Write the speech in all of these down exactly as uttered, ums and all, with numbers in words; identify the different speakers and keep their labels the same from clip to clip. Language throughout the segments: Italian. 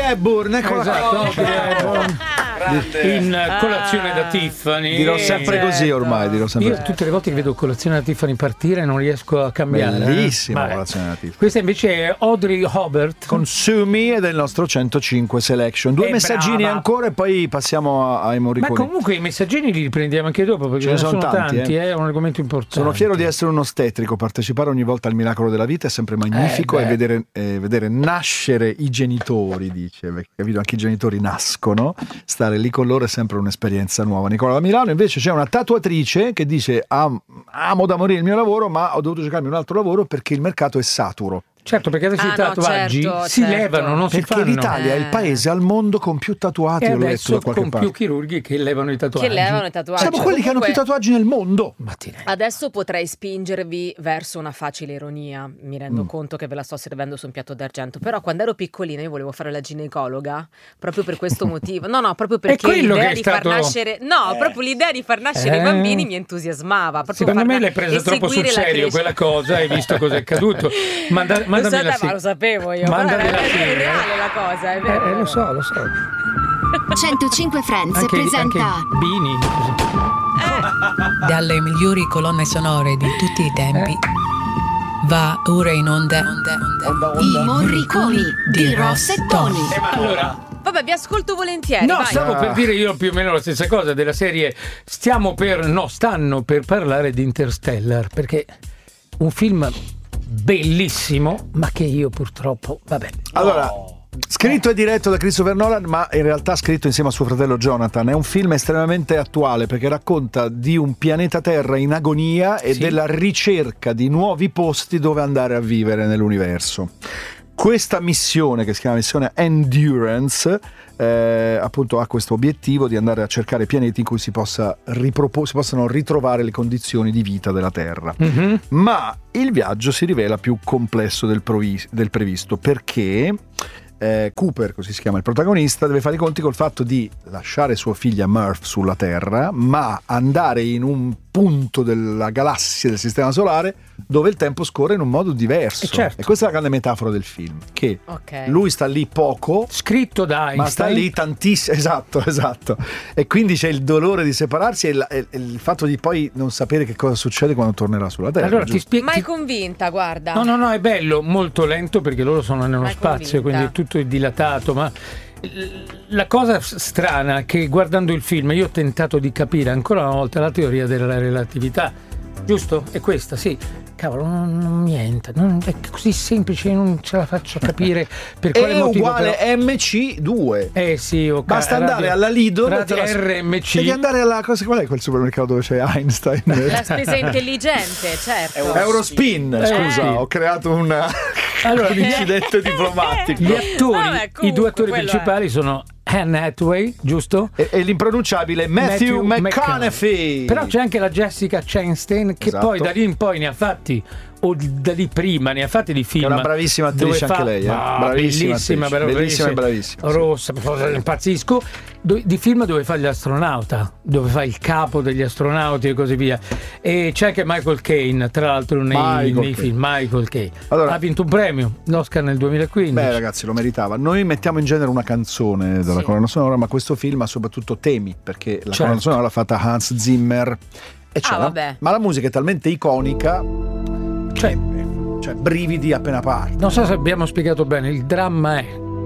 Speaker 1: Hepburn, eccola
Speaker 2: esatto,
Speaker 1: qua.
Speaker 2: Audrey Hepburn. In Colazione da Tiffany.
Speaker 1: Dirò sempre così ormai, dirò sempre.
Speaker 2: Io tutte le volte che vedo Colazione da Tiffany partire non riesco a cambiare.
Speaker 1: Bellissima
Speaker 2: eh.
Speaker 1: Colazione da Tiffany.
Speaker 2: Questa invece è Audrey Hobart
Speaker 1: con Sumi ed è il nostro centocinque Selection. Due
Speaker 2: Eh,
Speaker 1: messaggini
Speaker 2: brava.
Speaker 1: ancora e poi passiamo ai Morricone.
Speaker 2: Ma comunque i messaggini li riprendiamo anche dopo perché
Speaker 1: Ce ne
Speaker 2: sono,
Speaker 1: sono
Speaker 2: tanti,
Speaker 1: tanti,
Speaker 2: eh. È un argomento importante.
Speaker 1: Sono fiero di essere un ostetrico, partecipare ogni volta al miracolo della vita è sempre magnifico
Speaker 2: Eh,
Speaker 1: e
Speaker 2: beh.
Speaker 1: vedere, eh, vedere nascere i genitori, dice, perché capito, anche i genitori nascono, stare lì con loro è sempre un'esperienza nuova. Nicola da Milano invece c'è una tatuatrice che dice Am- amo da morire il mio lavoro ma ho dovuto cercarmi un altro lavoro perché il mercato è saturo.
Speaker 2: Certo, perché adesso
Speaker 3: Ah,
Speaker 2: i
Speaker 3: no,
Speaker 2: tatuaggi
Speaker 3: certo,
Speaker 2: si
Speaker 3: certo.
Speaker 2: levano, non si
Speaker 1: Perché
Speaker 2: fanno.
Speaker 1: l'Italia è il paese al mondo con più tatuati,
Speaker 2: E
Speaker 1: l'ho letto
Speaker 2: adesso
Speaker 1: da qualche
Speaker 2: con
Speaker 1: parte.
Speaker 2: più chirurghi che levano i tatuaggi.
Speaker 3: Che levano i tatuaggi.
Speaker 1: Siamo quelli che hanno più
Speaker 3: Comunque-
Speaker 1: tatuaggi nel mondo.
Speaker 2: Ma ti rendi?
Speaker 3: Adesso potrei spingervi verso una facile ironia, mi rendo
Speaker 1: Mm.
Speaker 3: conto che ve la sto servendo su un piatto d'argento, però quando ero piccolina io volevo fare la ginecologa proprio per questo motivo. No, no, proprio perché
Speaker 2: quello
Speaker 3: l'idea
Speaker 2: che è
Speaker 3: di
Speaker 2: stato-
Speaker 3: far nascere No, proprio l'idea di far nascere
Speaker 2: Eh.
Speaker 3: i bambini mi entusiasmava. proprio
Speaker 2: Secondo
Speaker 3: far
Speaker 2: me
Speaker 3: na-
Speaker 2: l'hai presa troppo sul
Speaker 3: eseguire la
Speaker 2: serio
Speaker 3: crescita.
Speaker 2: quella cosa, hai visto cosa è accaduto. Manda,
Speaker 3: Lo,
Speaker 2: mandami
Speaker 3: so,
Speaker 2: la
Speaker 3: ma
Speaker 2: sigla.
Speaker 3: lo sapevo io,
Speaker 2: Mandami
Speaker 3: però
Speaker 2: la
Speaker 3: è, è
Speaker 2: sigla.
Speaker 3: reale la cosa, è vero.
Speaker 2: Eh, eh, lo so, lo so.
Speaker 4: centocinque Friends
Speaker 2: Anche,
Speaker 4: presenta
Speaker 2: anche Bini.
Speaker 5: Dalle migliori colonne sonore di tutti i tempi va ora in onda
Speaker 4: I Morriconi di Ross e Tony.
Speaker 2: Allora,
Speaker 3: Vabbè, vi ascolto volentieri,
Speaker 2: no,
Speaker 3: vai.
Speaker 2: stavo per dire io più o meno la stessa cosa della serie. Stiamo per, no, stanno per parlare di Interstellar, perché un film bellissimo, ma che io purtroppo, vabbè.
Speaker 1: Allora, scritto e diretto da Christopher Nolan, ma in realtà scritto insieme a suo fratello Jonathan. È un film estremamente attuale perché racconta di un pianeta Terra in agonia e
Speaker 2: Sì.
Speaker 1: della ricerca di nuovi posti dove andare a vivere nell'universo. Questa missione, che si chiama missione Endurance, eh, appunto ha questo obiettivo di andare a cercare pianeti in cui si, possa ripropo- si possano ritrovare le condizioni di vita della Terra.
Speaker 2: Mhm.
Speaker 1: Ma il viaggio si rivela più complesso del, provi- del previsto perché eh, Cooper, così si chiama il protagonista, deve fare i conti col fatto di lasciare sua figlia Murph sulla Terra, ma andare in un punto della galassia del sistema solare dove il tempo scorre in un modo diverso.
Speaker 2: Eh, certo.
Speaker 1: E questa è la grande metafora del film, che
Speaker 3: Ok.
Speaker 1: lui sta lì poco,
Speaker 2: Scritto da
Speaker 1: ma sta
Speaker 2: Einstein.
Speaker 1: lì tantissimo, esatto, esatto. E quindi c'è il dolore di separarsi e il, e il fatto di poi non sapere che cosa succede quando tornerà sulla Terra.
Speaker 2: Allora ti
Speaker 1: giusto?
Speaker 2: spiego.
Speaker 3: Mai convinta, guarda.
Speaker 2: No, no, no, è bello, molto lento perché loro sono nello
Speaker 3: Mai
Speaker 2: spazio,
Speaker 3: convinta.
Speaker 2: quindi tutto è dilatato, ma la cosa strana è che guardando il film io ho tentato di capire ancora una volta la teoria della relatività, giusto? È questa, sì. Cavolo, non, non niente, non, è così semplice, non ce la faccio capire per quale
Speaker 1: È
Speaker 2: motivo.
Speaker 1: uguale
Speaker 2: però-
Speaker 1: M C due.
Speaker 2: Eh sì, ok.
Speaker 1: Basta andare
Speaker 2: radio-
Speaker 1: alla Lidl,
Speaker 2: radio
Speaker 1: te la-
Speaker 2: R M C.
Speaker 1: devi andare alla cosa, qual è quel supermercato dove c'è Einstein?
Speaker 3: La spesa intelligente, certo.
Speaker 1: Eurospin, scusa,
Speaker 2: Eh.
Speaker 1: ho creato una,
Speaker 2: Allora,
Speaker 1: un incidente diplomatico.
Speaker 2: Gli attori,
Speaker 3: Vabbè,
Speaker 2: i
Speaker 3: comunque,
Speaker 2: due attori
Speaker 3: quello è.
Speaker 2: principali sono Anne Hathaway, giusto?
Speaker 1: E, e l'impronunciabile Matthew, McConaughey.
Speaker 2: Però c'è anche la Jessica Chastain che
Speaker 1: Esatto.
Speaker 2: poi da lì in poi ne ha fatti, o da lì prima ne ha fatti di film.
Speaker 1: È una bravissima attrice
Speaker 2: dove
Speaker 1: anche
Speaker 2: fa-
Speaker 1: lei, eh.
Speaker 2: Ah,
Speaker 1: Bravissima
Speaker 2: bellissima,
Speaker 1: attrice,
Speaker 2: bra-
Speaker 1: bellissima e bravissima, sì.
Speaker 2: Rossa, impazzisco. Do- di film dove fa l'astronauta, dove fa il capo degli astronauti e così via. E c'è anche Michael Caine, tra l'altro, nei,
Speaker 1: Michael
Speaker 2: nei
Speaker 1: Caine.
Speaker 2: film. Michael Caine
Speaker 1: Allora-
Speaker 2: ha vinto un premio, l'Oscar nel duemilaquindici.
Speaker 1: Beh, ragazzi, lo meritava. Noi mettiamo in genere una canzone dalla
Speaker 3: Sì.
Speaker 1: colonna sonora, ma questo film ha soprattutto temi, perché la
Speaker 2: Certo.
Speaker 1: colonna sonora l'ha fatta Hans Zimmer. E c'è
Speaker 3: Ah,
Speaker 1: la-
Speaker 3: vabbè.
Speaker 1: ma la musica è talmente iconica,
Speaker 2: Cioè,
Speaker 1: cioè brividi appena parte.
Speaker 2: non so se abbiamo spiegato bene, il dramma è: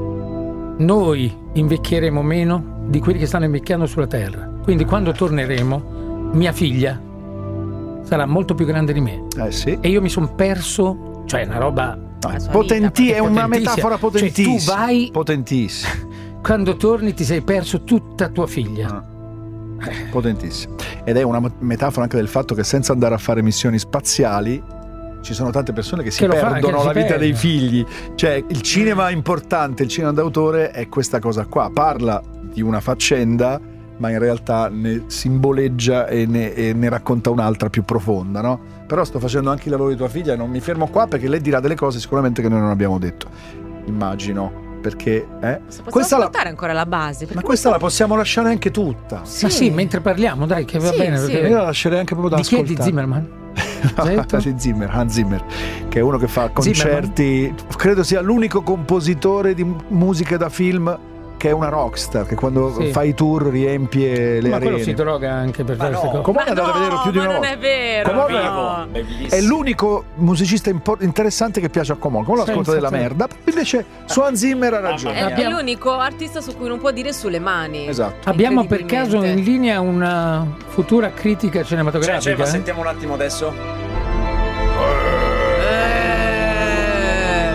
Speaker 2: noi invecchieremo meno di quelli che stanno invecchiando sulla Terra. Quindi quando torneremo, mia figlia sarà molto più grande di me.
Speaker 1: Eh sì.
Speaker 2: E io mi sono perso, cioè una roba.
Speaker 3: La sua
Speaker 1: Potenti-
Speaker 3: vita,
Speaker 1: è una
Speaker 2: potentissima.
Speaker 1: metafora
Speaker 2: Cioè, tu
Speaker 1: potentissima.
Speaker 2: vai-
Speaker 1: Potentissima.
Speaker 2: Quando torni ti sei perso tutta tua figlia.
Speaker 1: Ah. Potentissima. Ed è una metafora anche del fatto che senza andare a fare missioni spaziali ci sono tante persone che si
Speaker 2: Che lo fa-
Speaker 1: perdono
Speaker 2: che
Speaker 1: la
Speaker 2: si
Speaker 1: vita
Speaker 2: perdono.
Speaker 1: dei figli. Cioè, il cinema importante, il cinema d'autore è questa cosa qua. Parla di una faccenda, ma in realtà ne simboleggia e ne, e ne racconta un'altra più profonda, no? Però sto facendo anche il lavoro di tua figlia e non mi fermo qua perché lei dirà delle cose sicuramente che noi non abbiamo detto. Immagino. Perché eh?
Speaker 3: Possiamo
Speaker 1: questa la,
Speaker 3: ascoltare ancora la base.
Speaker 1: ma questa la possiamo lasciare anche tutta.
Speaker 2: Ma sì, mentre parliamo, dai, che va
Speaker 3: Sì,
Speaker 2: bene.
Speaker 3: sì.
Speaker 2: perché-
Speaker 1: Io la lascerei anche proprio da
Speaker 2: Di chi è di
Speaker 1: ascoltare.
Speaker 2: Zimmerman? Detto?
Speaker 1: Sì, Zimmer, Hans Zimmer, che è uno che fa concerti, Zimmerman. Credo sia l'unico compositore di musica da film che è una rockstar, che quando
Speaker 2: Sì.
Speaker 1: fa i tour riempie le
Speaker 2: Ma
Speaker 1: arene.
Speaker 2: quello si droga anche per
Speaker 6: Ma
Speaker 2: fare queste
Speaker 6: no.
Speaker 2: cose.
Speaker 1: Comunque è
Speaker 3: Ma
Speaker 1: andato a
Speaker 3: no,
Speaker 1: vederlo più di
Speaker 3: ma
Speaker 1: una
Speaker 3: non
Speaker 1: volta.
Speaker 3: è vero.
Speaker 1: Comunque
Speaker 3: no.
Speaker 1: è l'unico musicista impor- interessante che piace a Comon. Come l'ascolta
Speaker 2: Senza
Speaker 1: della
Speaker 2: te.
Speaker 1: merda. Invece su Hans Zimmer ha ragione.
Speaker 3: È, è
Speaker 2: Abbiamo-
Speaker 3: l'unico artista su cui non può dire sulle mani.
Speaker 1: Esatto.
Speaker 2: Abbiamo per caso in
Speaker 3: Incredibilmente.
Speaker 2: linea una futura critica
Speaker 6: Cioè,
Speaker 2: cinematografica?
Speaker 6: cioè, ma
Speaker 2: eh?
Speaker 6: sentiamo un attimo adesso.
Speaker 3: Eh,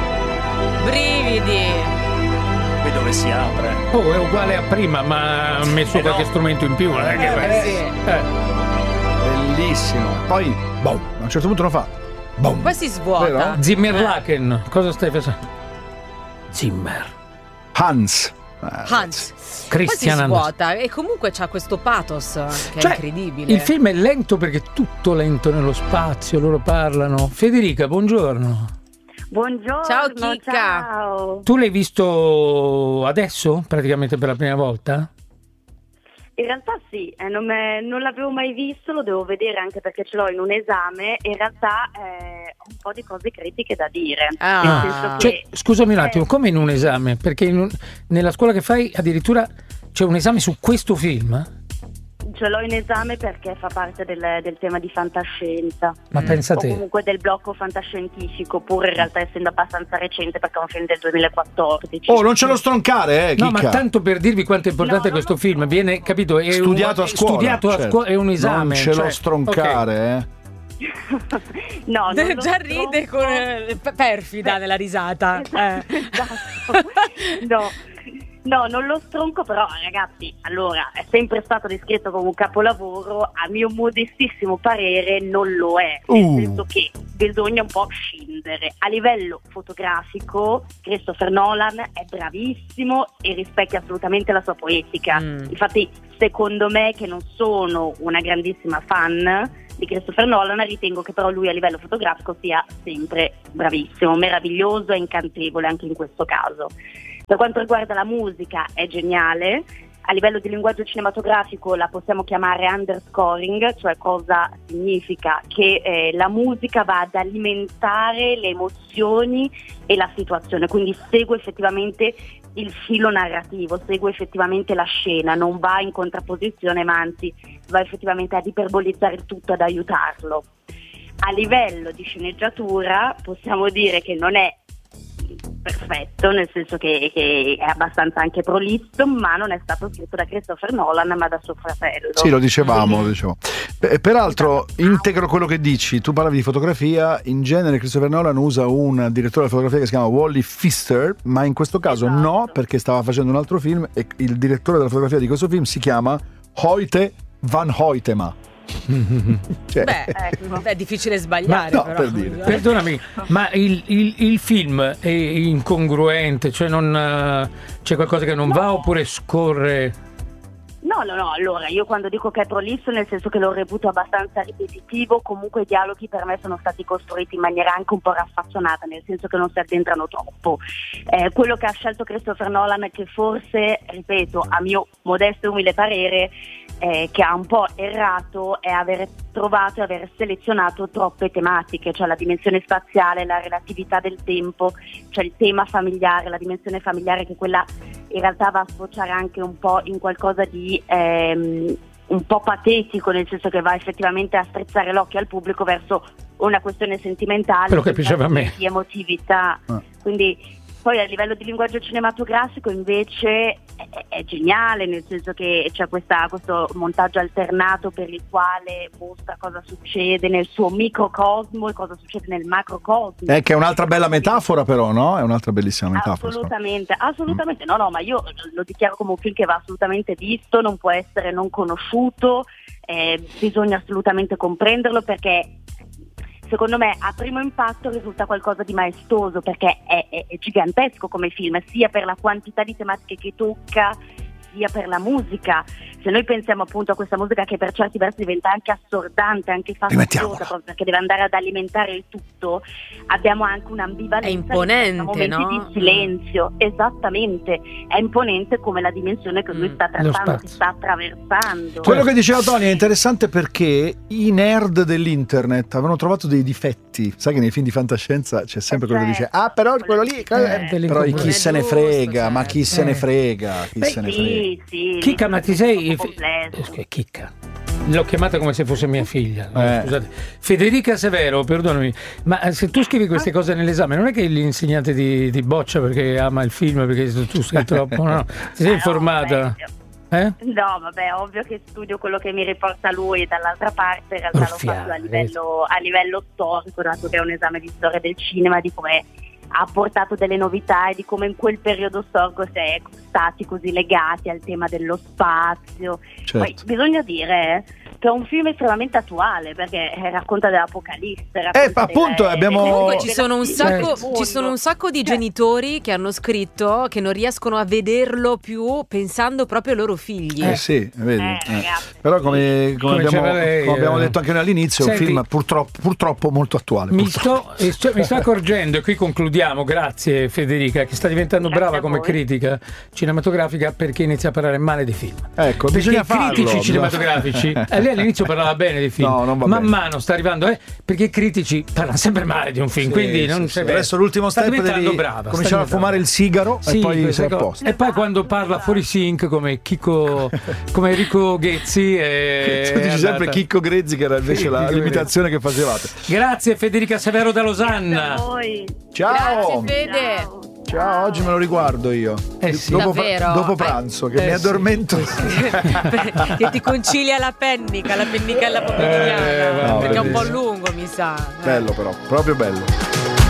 Speaker 3: brividi.
Speaker 6: Qui dove si apre.
Speaker 2: Oh, è uguale a prima, ma ha messo
Speaker 6: Eh,
Speaker 2: qualche
Speaker 6: no.
Speaker 2: strumento in più. Non è che
Speaker 3: Eh, sì.
Speaker 2: eh.
Speaker 1: Bellissimo. Poi, boom, a un certo punto lo fa. Boom.
Speaker 3: Poi si svuota.
Speaker 1: Vero?
Speaker 2: Zimmerlaken, cosa stai facendo? Zimmer.
Speaker 1: Hans. Eh,
Speaker 3: Hans.
Speaker 2: Christian
Speaker 3: Poi si
Speaker 2: Andersen.
Speaker 3: svuota e comunque c'ha questo pathos che
Speaker 2: Cioè,
Speaker 3: è incredibile.
Speaker 2: Il film è lento perché è tutto lento nello spazio, loro parlano. Federica, buongiorno.
Speaker 7: Buongiorno,
Speaker 3: Ciao, Chicca.
Speaker 7: ciao.
Speaker 2: Tu l'hai visto adesso, praticamente per la prima volta?
Speaker 7: In realtà sì, eh, non, me- non l'avevo mai visto, lo devo vedere anche perché ce l'ho in un esame. In realtà eh, ho un po' di cose critiche da dire.
Speaker 3: Ah.
Speaker 7: Nel senso
Speaker 2: Cioè,
Speaker 7: che,
Speaker 2: scusami un attimo,
Speaker 7: eh,
Speaker 2: come in un esame? Perché in un- nella scuola che fai addirittura c'è un esame su questo film?
Speaker 7: ce l'ho in esame perché fa parte del, del tema di fantascienza.
Speaker 2: Ma
Speaker 3: Mm.
Speaker 2: pensa
Speaker 7: O
Speaker 2: te.
Speaker 7: comunque del blocco fantascientifico, pur in realtà essendo abbastanza recente perché è un film del duemilaquattordici.
Speaker 1: Oh, non ce lo stroncare, eh,
Speaker 2: No,
Speaker 1: Chicca.
Speaker 2: ma tanto per dirvi quanto è importante
Speaker 7: No, no,
Speaker 2: questo
Speaker 7: no.
Speaker 2: film, viene, capito? È
Speaker 1: Studiato
Speaker 2: un,
Speaker 1: a scuola.
Speaker 2: Studiato a
Speaker 1: certo.
Speaker 2: scuola, è un esame.
Speaker 1: Non ce
Speaker 2: cioè,
Speaker 1: lo stroncare, eh.
Speaker 7: No, non lo
Speaker 3: Già ride
Speaker 7: stronco.
Speaker 3: con eh, p- perfida nella risata. Eh.
Speaker 7: Esatto. No. No, non lo stronco, però ragazzi, allora, è sempre stato descritto come un capolavoro, a mio modestissimo parere non lo è, nel
Speaker 1: Uh.
Speaker 7: senso che bisogna un po' scindere. A livello fotografico Christopher Nolan è bravissimo e rispecchia assolutamente la sua poetica.
Speaker 3: Mm.
Speaker 7: Infatti, secondo me, che non sono una grandissima fan di Christopher Nolan, ritengo che però lui a livello fotografico sia sempre bravissimo, meraviglioso e incantevole anche in questo caso. Per quanto riguarda la musica è geniale, a livello di linguaggio cinematografico la possiamo chiamare underscoring, cioè cosa significa? Che eh, la musica va ad alimentare le emozioni e la situazione, quindi segue effettivamente il filo narrativo, segue effettivamente la scena, non va in contrapposizione ma anzi va effettivamente ad iperbolizzare il tutto, ad aiutarlo. A livello di sceneggiatura possiamo dire che non è perfetto, nel senso che, che è abbastanza anche prolisso, ma non è stato scritto da Christopher Nolan ma da suo fratello.
Speaker 1: Sì, lo dicevamo,
Speaker 7: Quindi-
Speaker 1: lo dicevamo. Beh, peraltro, integro quello che dici. Tu parlavi di fotografia. In genere Christopher Nolan usa un direttore della fotografia che si chiama Wally Pfister, ma in questo caso
Speaker 7: Esatto.
Speaker 1: no, perché stava facendo un altro film e il direttore della fotografia di questo film si chiama Hoyte van Hoytema. Cioè,
Speaker 3: Beh,
Speaker 7: Ecco.
Speaker 3: è difficile sbagliare,
Speaker 1: Ma no,
Speaker 3: però.
Speaker 1: per dire.
Speaker 2: Perdonami, ma il, il- il film è incongruente, cioè non eh, c'è qualcosa che non va oppure scorre?
Speaker 7: No, no, no, allora io quando dico che è prolisso nel senso che l'ho reputo abbastanza ripetitivo, comunque i dialoghi per me sono stati costruiti in maniera anche un po' raffazzonata, nel senso che non si addentrano troppo. Eh, quello che ha scelto Christopher Nolan, che forse, ripeto, a mio modesto e umile parere, eh, che ha un po' errato, è aver trovato e aver selezionato troppe tematiche, cioè la dimensione spaziale, la relatività del tempo, cioè il tema familiare, la dimensione familiare, che quella in realtà va a sfociare anche un po' in qualcosa di ehm, un po' patetico, nel senso che va effettivamente a strizzare l'occhio al pubblico verso una questione sentimentale,
Speaker 2: Quello che piaceva a me.
Speaker 7: di emotività.
Speaker 1: Ah.
Speaker 7: Quindi poi a livello di linguaggio cinematografico invece è, è geniale, nel senso che c'è questa, questo montaggio alternato per il quale mostra cosa succede nel suo microcosmo e cosa succede nel macrocosmo.
Speaker 1: è che è un'altra bella metafora, però, no? È un'altra bellissima metafora.
Speaker 7: Assolutamente, assolutamente, no, no, ma io lo dichiaro come un film che va assolutamente visto, non può essere non conosciuto, eh, bisogna assolutamente comprenderlo perché secondo me a primo impatto risulta qualcosa di maestoso perché è, è, è gigantesco come film, sia per la quantità di tematiche che tocca, sia per la musica. Se noi pensiamo appunto a questa musica che per certi versi diventa anche assordante, anche fastidiosa, proprio perché deve andare ad alimentare il tutto, abbiamo anche un'ambivalenza.
Speaker 3: È imponente,
Speaker 7: momenti
Speaker 3: no?
Speaker 7: di silenzio, esattamente, è imponente come la dimensione che lui
Speaker 3: Mm,
Speaker 7: sta trattando,
Speaker 2: spazio.
Speaker 7: che sta attraversando.
Speaker 1: Quello che diceva Tony è interessante perché i nerd dell'internet avevano trovato dei difetti. Sai che nei film di fantascienza c'è sempre quello che dice ah però quello lì,
Speaker 2: Eh,
Speaker 1: però chi
Speaker 3: non è
Speaker 1: se ne
Speaker 3: giusto,
Speaker 1: frega,
Speaker 3: cioè.
Speaker 1: ma chi se ne
Speaker 2: Eh.
Speaker 1: frega, chi
Speaker 2: Beh,
Speaker 1: se ne frega.
Speaker 7: Sì, sì.
Speaker 2: Chicca, ma ti sei...
Speaker 7: Troppo complesso.
Speaker 2: Eh, Chicca. L'ho chiamata come se fosse mia figlia.
Speaker 1: Eh.
Speaker 2: Scusate. Federica Severo, perdonami, ma se tu scrivi queste cose nell'esame, non è che l'insegnante ti, ti boccia perché ama il film, perché tu sei troppo. No, ti sei
Speaker 7: Eh, no,
Speaker 2: informata?
Speaker 7: beh,
Speaker 2: Eh?
Speaker 7: No, vabbè, ovvio che studio quello che mi riporta lui, e dall'altra parte in realtà l'ho
Speaker 2: Ruffiano,
Speaker 7: fatto a livello, a livello storico, dato che è un esame di storia del cinema, di come ha portato delle novità e di come in quel periodo storico si è stati così legati al tema dello spazio.
Speaker 1: Certo.
Speaker 7: Poi bisogna dire che è un film estremamente attuale, perché eh, racconta dell'Apocalisse. racconta
Speaker 1: Eh, appunto,
Speaker 7: delle-
Speaker 1: abbiamo-
Speaker 7: delle-
Speaker 3: Comunque ci sono un
Speaker 7: della-
Speaker 3: sacco,
Speaker 7: del
Speaker 3: ci sono un sacco di
Speaker 7: Cioè,
Speaker 3: genitori che hanno scritto che non riescono a vederlo più pensando proprio ai loro figli.
Speaker 1: Eh sì, vedi.
Speaker 7: Eh,
Speaker 1: Eh.
Speaker 7: ragazzi,
Speaker 1: Però come, come
Speaker 2: Come
Speaker 1: abbiamo,
Speaker 2: diceva lei,
Speaker 1: come abbiamo
Speaker 2: eh.
Speaker 1: detto anche noi all'inizio, è un
Speaker 2: Senti,
Speaker 1: film purtroppo, purtroppo molto attuale.
Speaker 2: Mi
Speaker 1: purtroppo.
Speaker 2: sto, eh, sto- mi sto accorgendo, e qui concludiamo, grazie Federica, che sta diventando
Speaker 7: Grazie
Speaker 2: brava
Speaker 7: a
Speaker 2: come
Speaker 7: voi.
Speaker 2: critica cinematografica perché inizia a parlare male dei film.
Speaker 1: Ecco,
Speaker 2: Perché
Speaker 1: bisogna
Speaker 2: i critici
Speaker 1: farlo,
Speaker 2: cinematografici,
Speaker 1: bisogna-
Speaker 2: eh, lei all'inizio parlava bene dei film,
Speaker 1: No, non va
Speaker 2: man
Speaker 1: bene.
Speaker 2: mano sta arrivando, eh, perché i critici parlano sempre male di un film,
Speaker 1: Sì,
Speaker 2: quindi non
Speaker 1: sì,
Speaker 2: c'è
Speaker 1: sì.
Speaker 2: vero.
Speaker 1: Adesso l'ultimo
Speaker 2: Sta
Speaker 1: step
Speaker 2: diventando
Speaker 1: devi
Speaker 2: brava, sta
Speaker 1: cominciare a
Speaker 2: diventando
Speaker 1: fumare il sigaro
Speaker 2: Sì,
Speaker 1: e poi
Speaker 2: queste
Speaker 1: sei a
Speaker 2: cose.
Speaker 1: posto.
Speaker 2: E poi quando parla fuori sync come Chico, come Enrico Ghezzi è
Speaker 1: Tu dici sempre
Speaker 2: andata.
Speaker 1: Chicco Grezzi, che era invece
Speaker 2: Sì,
Speaker 1: la
Speaker 2: Chicco
Speaker 1: l'imitazione che facevate.
Speaker 2: Grazie Federica Severo da
Speaker 7: Grazie a
Speaker 2: Losanna.
Speaker 7: voi.
Speaker 1: Ciao!
Speaker 3: Grazie Fede.
Speaker 7: Ciao.
Speaker 1: Ciao, oggi me lo riguardo io.
Speaker 2: Eh sì.
Speaker 1: dopo, pra-
Speaker 3: Davvero?
Speaker 1: dopo
Speaker 3: Eh.
Speaker 1: pranzo, che
Speaker 2: Eh
Speaker 1: mi
Speaker 2: sì.
Speaker 1: addormento.
Speaker 3: Che ti concilia la pennica, la pennicella pomeridiana,
Speaker 2: Eh, va,
Speaker 3: perché è un po'
Speaker 1: bellissimo.
Speaker 3: lungo mi sa.
Speaker 1: Bello però, proprio bello.